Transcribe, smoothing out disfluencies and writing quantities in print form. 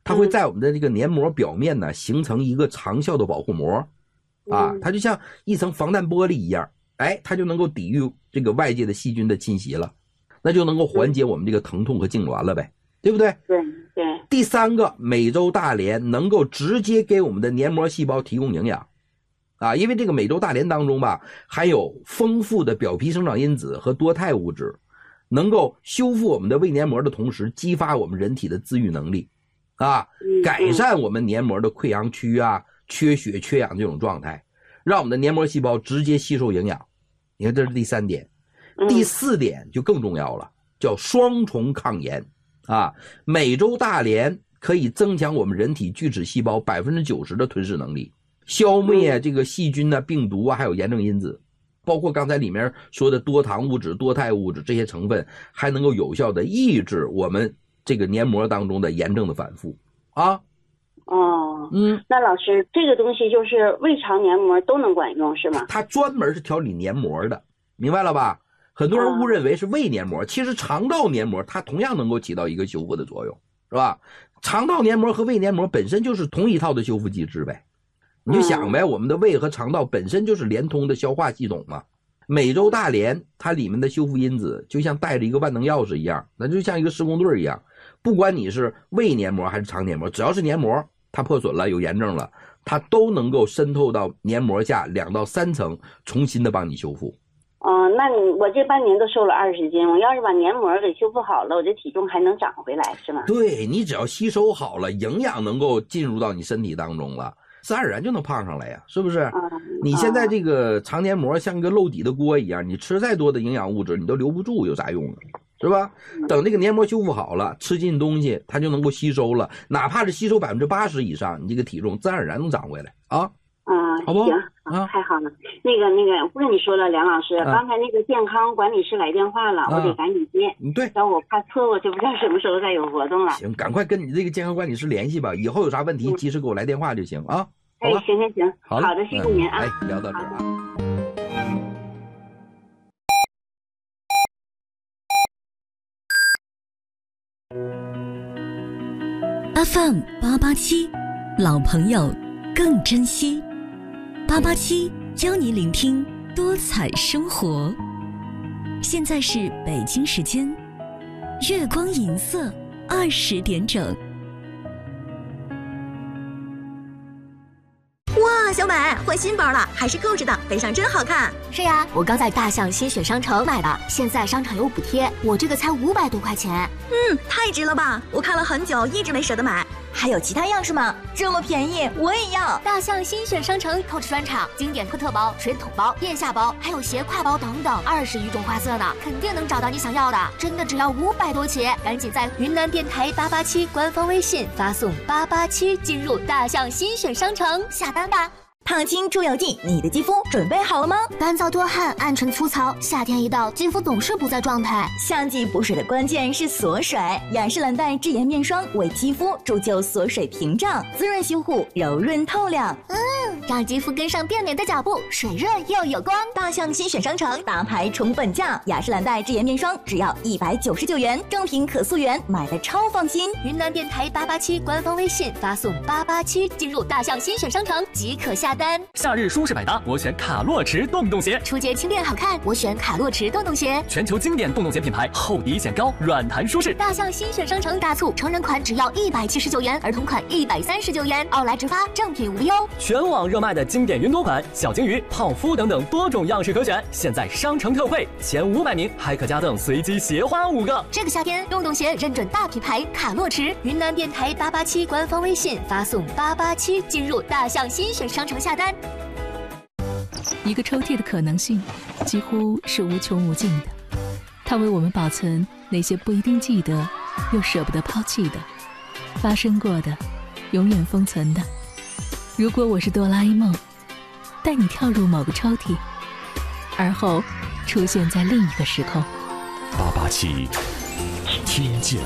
它会在我们的这个黏膜表面呢形成一个长效的保护膜啊，它就像一层防弹玻璃一样，哎，它就能够抵御这个外界的细菌的侵袭了，那就能够缓解我们这个疼痛和痉挛了呗，对不对？ 对对。 第三个，美洲大莲能够直接给我们的黏膜细胞提供营养啊，因为这个美洲大莲当中吧，含有丰富的表皮生长因子和多肽物质，能够修复我们的胃黏膜的同时，激发我们人体的自愈能力啊，改善我们黏膜的溃疡区啊、缺血缺氧这种状态，让我们的黏膜细胞直接吸收营养。你看，这是第三点。第四点就更重要了，叫双重抗炎啊。美洲大莲可以增强我们人体锯齿细胞90%的吞噬能力，消灭这个细菌啊、病毒啊，还有炎症因子，包括刚才里面说的多糖物质、多肽物质这些成分，还能够有效的抑制我们这个黏膜当中的炎症的反复啊。 那老师，这个东西就是胃肠黏膜都能管用是吗？ 它专门是调理黏膜的，明白了吧？很多人误认为是胃黏膜，其实肠道黏膜它同样能够起到一个修复的作用，是吧？肠道黏膜和胃黏膜本身就是同一套的修复机制呗。你就想呗，我们的胃和肠道本身就是连通的消化系统嘛。美洲大莲它里面的修复因子就像带着一个万能钥匙一样，那就像一个施工队一样，不管你是胃黏膜还是肠黏膜，只要是黏膜它破损了有炎症了，它都能够渗透到黏膜下2到3层，重新的帮你修复。 那我这半年都瘦了20斤，我要是把黏膜给修复好了，我这体重还能长回来是吗？ 对，你只要吸收好了，营养能够进入到你身体当中了，自然而然就能胖上来呀，是不是？你现在这个肠黏膜像个漏底的锅一样，你吃再多的营养物质你都留不住，有啥用啊？是吧？等这个黏膜修复好了，吃进东西它就能够吸收了，哪怕是吸收80%以上，你这个体重自然而然能长回来啊。好不好？ 行，太好了。那个，我不跟你说了，梁老师，刚才那个健康管理师来电话了，我得赶紧接。 对， 要我怕错过，就不知道什么时候再有活动了。 行，赶快跟你这个健康管理师联系吧，以后有啥问题及时给我来电话就行啊。 哎，行，好的，谢谢您啊。 哎，聊到这儿啊。 FM 887，老朋友更珍惜。887教你聆听多彩生活。现在是北京时间月光银色20点整。 哇，小美换新包了，还是Coach的，背上真好看。 是呀，我刚在大象新选商城买的，现在商场有补贴，我这个才500多块钱。 太值了吧！我看了很久，一直没舍得买。还有其他样式吗？这么便宜，我也要！ 大象新选商城Coach专场，经典特包、水桶包、腋下包，还有斜挎包等等，20余种花色的，肯定能找到你想要的。真的只要500多起，赶紧在云南电台887官方微信发送887进入大象新选商城下单吧。 烫青出油剂，你的肌肤准备好了吗？ 干燥多汗、暗沉粗糙，夏天一到，肌肤总是不在状态。 夏季补水的关键是锁水，雅诗兰黛智妍面霜为肌肤铸就锁水屏障，滋润修护，柔润透亮。 让肌肤跟上变美的脚步，水润又有光。 大象新选商城大牌重本价，雅诗兰黛智妍面霜只要199元，正品可溯源，买的超放心。 云南电台887官方微信发送887进入大象新选商城即可下单。 夏日舒适百搭，我选卡洛驰洞洞鞋。 初洁轻便好看，我选卡洛驰洞洞鞋。 全球经典洞洞鞋品牌，厚底显高，软弹舒适。 大象新选商城大促，成人款只要179元，儿童款139元，奥莱直发，正品无忧。 全网热卖的经典云朵款、小金鱼、泡芙等等多种样式可选，现在商城特惠，前500名还可加赠随机鞋花5个。 这个夏天，洞洞鞋认准大品牌卡洛驰。云南电台887官方微信发送887进入大象新选商城下单。 一个抽屉的可能性几乎是无穷无尽的，它为我们保存那些不一定记得又舍不得抛弃的，发生过的，永远封存的。如果我是哆啦 A 梦，带你跳入某个抽屉，而后出现在另一个时空。 887听见